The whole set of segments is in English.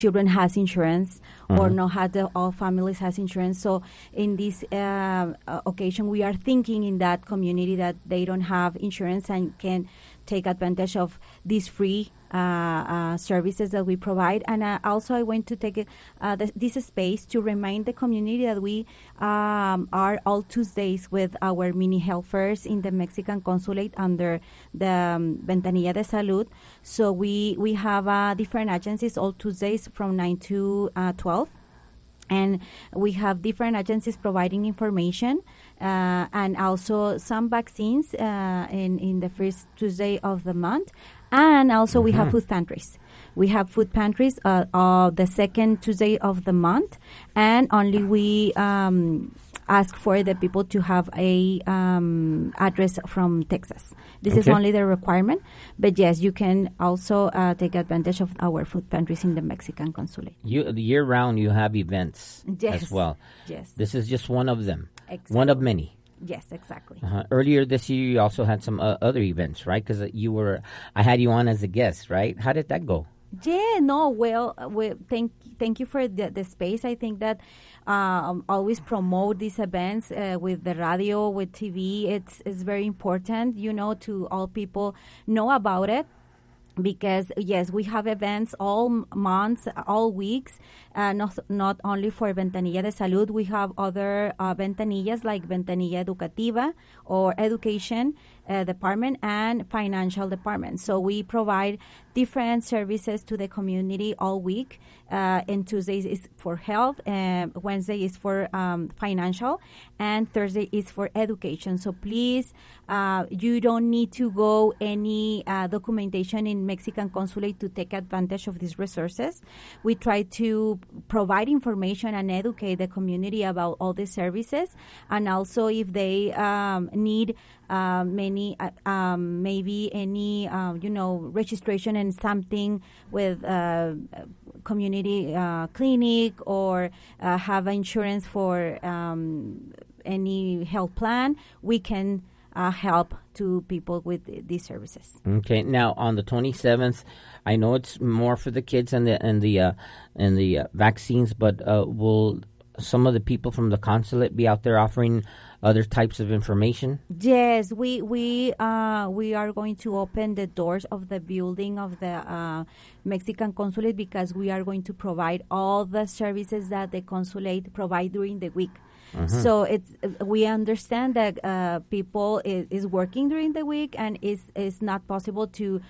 children has insurance or not have all families has insurance. So in this occasion, we are thinking in that community that they don't have insurance and can take advantage of these free services that we provide. And also I want to take this space to remind the community that we are all Tuesdays with our mini health fairs in the Mexican consulate under the Ventanilla de Salud. So we have different agencies all Tuesdays from 9 to 12. And we have different agencies providing information and also some vaccines in the first Tuesday of the month. And also we have food pantries. We have food pantries the second Tuesday of the month. And only we ask for the people to have a address from Texas. This is only the requirement. But yes, you can also take advantage of our food pantries in the Mexican consulate. Year-round, you have events as well. Yes. This is just one of them. Exactly. One of many. Yes, exactly. Earlier this year, you also had some other events, right? Because I had you on as a guest, right? How did that go? Yeah, no, well, thank you for the space. I think that always promote these events with the radio, with TV. It's very important, to all people know about it. Because, yes, we have events all months, all weeks, not only for Ventanilla de Salud. We have other ventanillas like Ventanilla Educativa or Education Department and Financial Department. So we provide different services to the community all week. And Tuesdays is for health, Wednesday is for financial, and Thursday is for education. So please, you don't need to go any documentation in Mexican consulate to take advantage of these resources. We try to provide information and educate the community about all these services, and also if they need maybe any registration and something with community clinic or have insurance for any health plan, we can help to people with these services. Okay. Now on the 27th, I know it's more for the kids and the vaccines, but will some of the people from the consulate be out there offering other types of information? Yes, we are going to open the doors of the building of the Mexican consulate because we are going to provide all the services that the consulate provide during the week. So we understand that people is working during the week and it's not possible to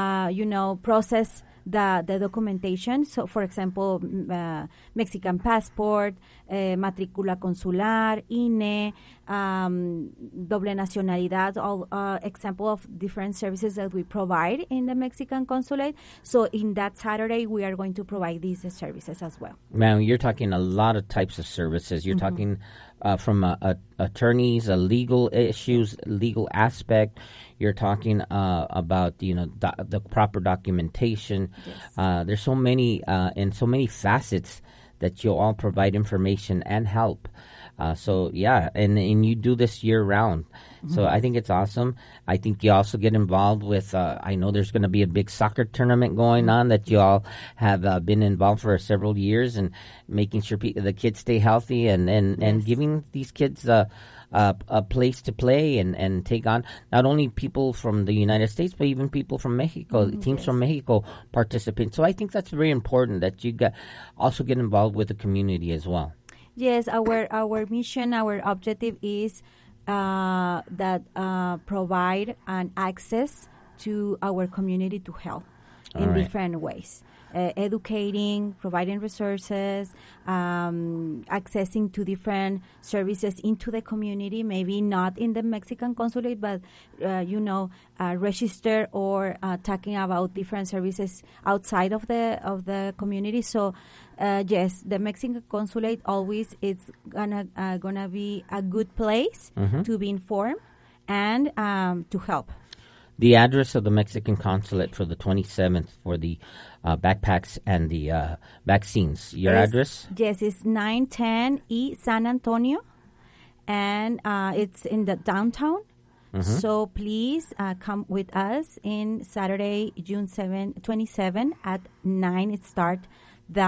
process the documentation. So, for example, Mexican passport, matrícula consular, INE, doble nacionalidad, all example of different services that we provide in the Mexican consulate. So in that Saturday, we are going to provide these services as well. Man, you're talking a lot of types of services. You're talking from attorneys, legal issues, legal aspect. You're talking about the proper documentation. Yes. There's so many and so many facets that you all provide information and help. So yeah, and you do this year round. So I think it's awesome. I think you also get involved with, I know there's going to be a big soccer tournament going on that you all have been involved for several years and making sure the kids stay healthy and giving these kids a place to play and take on not only people from the United States, but even people from Mexico, teams from Mexico participate. So I think that's very important that you also get involved with the community as well. Yes, our mission, our objective is that provide an access to our community to health in different ways. Educating, providing resources, accessing to different services into the community, maybe not in the Mexican consulate, but, register or talking about different services outside of the community. So, yes, the Mexican consulate always is gonna be a good place to be informed and to help. The address of the Mexican consulate for the 27th for the backpacks and the vaccines. Your address? Yes, it's 910 E San Antonio, and it's in the downtown. So please come with us in Saturday, June 27 at 9. It starts